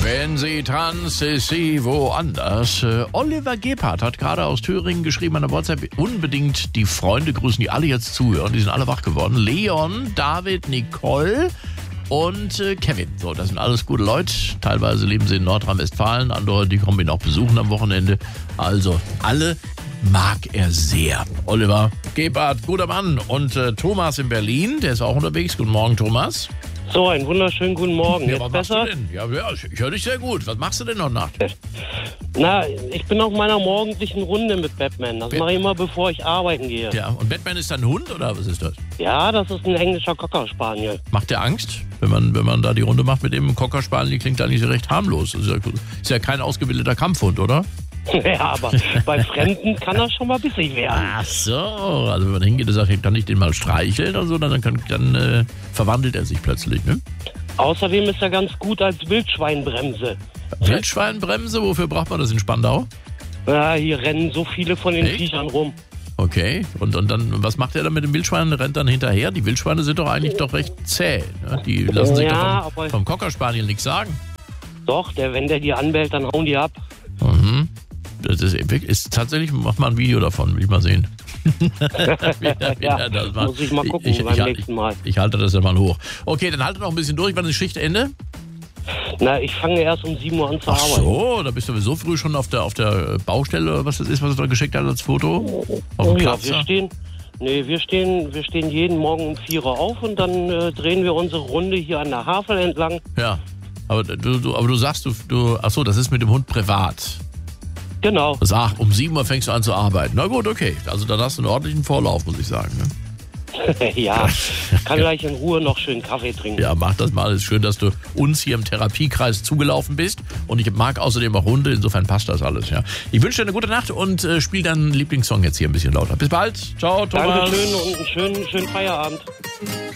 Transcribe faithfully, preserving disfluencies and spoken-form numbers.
Wenn sie trans ist, sie woanders. Äh, Oliver Gebhardt hat gerade aus Thüringen geschrieben an der WhatsApp, unbedingt die Freunde grüßen, die alle jetzt zuhören. Die sind alle wach geworden. Leon, David, Nicole und äh, Kevin. So, das sind alles gute Leute. Teilweise leben sie in Nordrhein-Westfalen. Andere, die kommen ihn auch besuchen am Wochenende. Also, alle mag er sehr. Oliver Gebhardt, guter Mann. Und äh, Thomas in Berlin, der ist auch unterwegs. Guten Morgen, Thomas. So, einen wunderschönen guten Morgen. Ja, Jetzt was besser? machst du denn? Ja, ja, ich höre dich sehr gut. Was machst du denn noch nachts? Na, ich bin auf meiner morgendlichen Runde mit Batman. Das Bat- mache ich immer, bevor ich arbeiten gehe. Ja, und Batman ist ein Hund oder was ist das? Ja, das ist ein englischer Cocker Spaniel. Macht der Angst, wenn man, wenn man da die Runde macht mit dem Cocker Spaniel? Die klingt eigentlich recht harmlos. Ist ja, ist ja kein ausgebildeter Kampfhund, oder? Ja, aber bei Fremden kann das schon mal bissig werden. Ach so, also wenn man hingeht und sagt, kann ich den mal streicheln und so, dann, kann, dann äh, verwandelt er sich plötzlich, ne? Außerdem ist er ganz gut als Wildschweinbremse. Wildschweinbremse, wofür braucht man das in Spandau? Ja, hier rennen so viele von den Echt? Viechern rum. Okay, und, und dann, was macht er dann mit dem Wildschwein? Rennt dann hinterher? Die Wildschweine sind doch eigentlich doch recht zäh. Ne? Die lassen sich Ja, doch vom, aber- vom Cocker Spaniel nichts sagen. Doch, der, wenn der die anbellt, dann hauen die ab. Mhm. Das ist, ist tatsächlich, mach mal ein Video davon, will ich mal sehen. wieder, Ja, das macht. muss ich mal gucken ich, ich, beim ich, nächsten Mal. Ich, ich halte das ja mal hoch. Okay, dann halte noch ein bisschen durch. Wann ist Schichtende? Na, ich fange erst um sieben Uhr an zu Ach arbeiten. so, da bist du so früh schon auf der, auf der Baustelle, oder was das ist, was du da geschickt hast als Foto? Auf Oh dem ja, Platz wir da? stehen, nee, wir stehen, wir stehen jeden Morgen um vier Uhr auf und dann äh, drehen wir unsere Runde hier an der Havel entlang. Ja, aber du, du, aber du sagst, du, du, ach so, das ist mit dem Hund privat. Genau. Das, ach, um sieben Uhr fängst du an zu arbeiten. Na gut, okay. Also dann hast du einen ordentlichen Vorlauf, muss ich sagen. Ne? Ja, kann gleich in Ruhe noch schön Kaffee trinken. Ja, mach das mal. Es ist schön, dass du uns hier im Therapiekreis zugelaufen bist. Und ich mag außerdem auch Hunde. Insofern passt das alles. Ja. Ich wünsche dir eine gute Nacht und äh, spiel deinen Lieblingssong jetzt hier ein bisschen lauter. Bis bald. Ciao, Thomas. Dankeschön und einen schönen, schönen Feierabend.